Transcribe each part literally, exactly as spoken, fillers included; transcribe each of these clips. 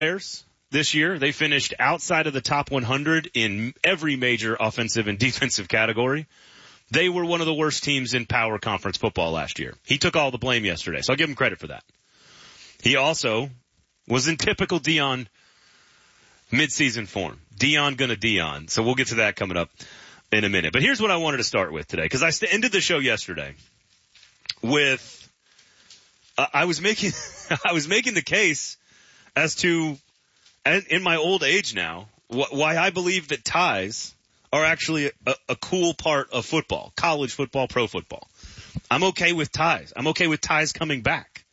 Bears this year. They finished outside of the top one hundred in every major offensive and defensive category. They were one of the worst teams in power conference football last year. He took all the blame yesterday, so I'll give him credit for that. He also was in typical Deion midseason form. Deion gonna Deion. So we'll get to that coming up in a minute. But here's what I wanted to start with today, because I st- ended the show yesterday with uh, I was making I was making the case as to, and in my old age now, wh- why I believe that ties are actually a, a cool part of football, college football, pro football. I'm okay with ties. I'm okay with ties coming back.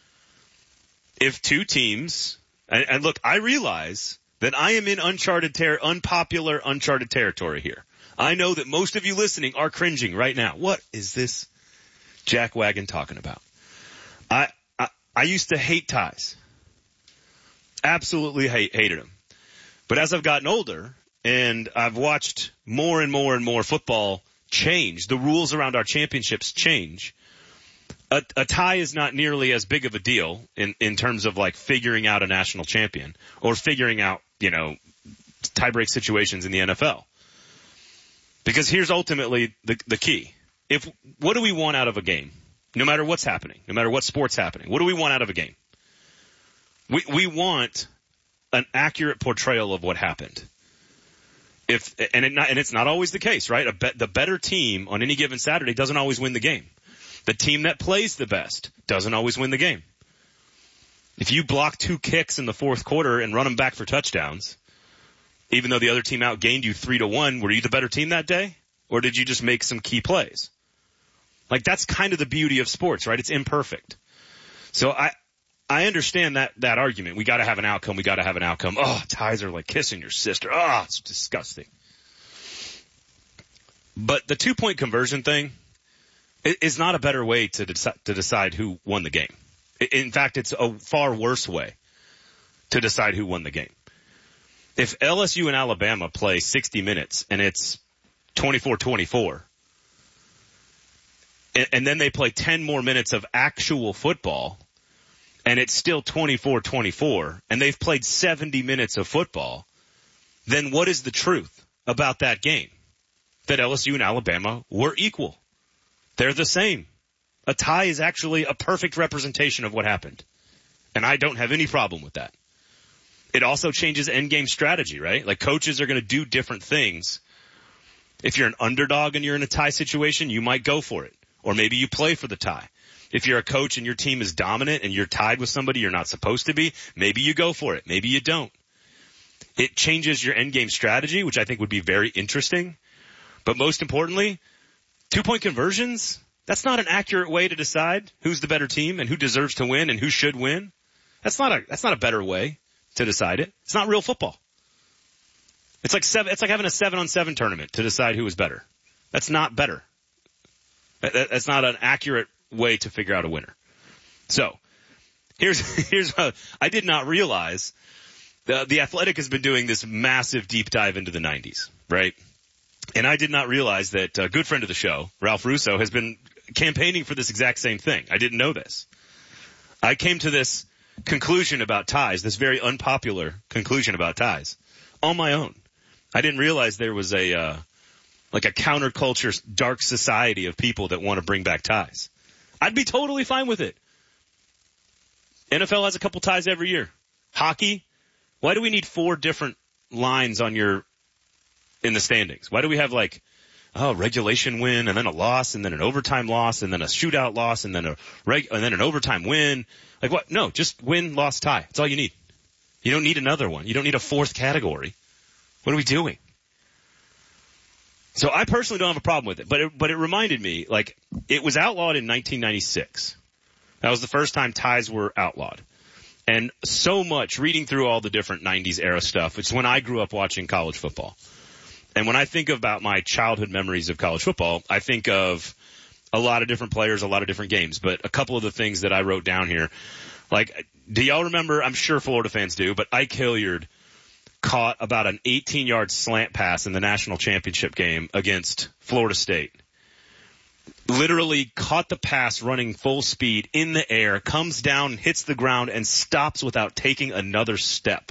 If two teams, and, and look, I realize that I am in uncharted ter- unpopular, uncharted territory here. I know that most of you listening are cringing right now. What is this jackwagon talking about? I, I, I used to hate ties. Absolutely hate, hated them. But as I've gotten older and I've watched more and more and more football change, the rules around our championships change, a, a tie is not nearly as big of a deal in, in terms of like figuring out a national champion or figuring out, you know, tiebreak situations in the N F L. Because here's ultimately the, the key. If, what do we want out of a game? No matter what's happening, no matter what sport's happening, what do we want out of a game? We, we want an accurate portrayal of what happened. If, and it not, and it's not always the case, right? A bet, the better team on any given Saturday doesn't always win the game. The team that plays the best doesn't always win the game. If you block two kicks in the fourth quarter and run them back for touchdowns, even though the other team outgained you three to one, were you the better team that day? Or did you just make some key plays? Like, that's kind of the beauty of sports, right? It's imperfect. So I, I understand that, that argument. We gotta have an outcome. We gotta have an outcome. Oh, ties are like kissing your sister. Oh, it's disgusting. But the two-point conversion thing is not a better way to decide, to decide who won the game. In fact, it's a far worse way to decide who won the game. If L S U and Alabama play sixty minutes and it's twenty-four twenty-four, and, and then they play ten more minutes of actual football, and it's still twenty-four twenty-four, and they've played seventy minutes of football, then what is the truth about that game? That L S U and Alabama were equal. They're the same. A tie is actually a perfect representation of what happened. And I don't have any problem with that. It also changes endgame strategy, right? Like, coaches are going to do different things. If you're an underdog and you're in a tie situation, you might go for it. Or maybe you play for the tie. If you're a coach and your team is dominant and you're tied with somebody you're not supposed to be, maybe you go for it. Maybe you don't. It changes your endgame strategy, which I think would be very interesting. But most importantly, two-point conversions, that's not an accurate way to decide who's the better team and who deserves to win and who should win. That's not a, that's not a better way to decide it. It's not real football. It's like seven, it's like having a seven on seven tournament to decide who is better. That's not better. That, that's not an accurate way to figure out a winner. So, here's, here's, a, I did not realize the, the Athletic has been doing this massive deep dive into the nineties, right? And I did not realize that a good friend of the show, Ralph Russo, has been campaigning for this exact same thing. I didn't know this. I came to this conclusion about ties, this very unpopular conclusion about ties, on my own. I didn't realize there was a, uh, like a counterculture dark society of people that want to bring back ties. I'd be totally fine with it. N F L has a couple ties every year. Hockey, why do we need four different lines on your, in the standings? Why do we have like, oh, regulation win and then a loss and then an overtime loss and then a shootout loss and then a reg, and then an overtime win? Like what? No, just win, loss, tie. That's all you need. You don't need another one. You don't need a fourth category. What are we doing? So I personally don't have a problem with it, but it, but it reminded me, like, it was outlawed in nineteen ninety-six. That was the first time ties were outlawed. And so much, reading through all the different nineties era stuff, it's when I grew up watching college football. And when I think about my childhood memories of college football, I think of a lot of different players, a lot of different games. But a couple of the things that I wrote down here, like, do y'all remember, I'm sure Florida fans do, but Ike Hilliard caught about an eighteen-yard slant pass in the national championship game against Florida State. literally caught the pass running full speed in the air, comes down, hits the ground, and stops without taking another step.